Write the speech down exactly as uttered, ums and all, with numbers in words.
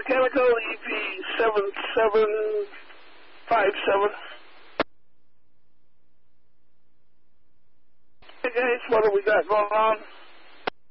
Mechanical, E P seven seven five seven. Hey guys, what do we got going on?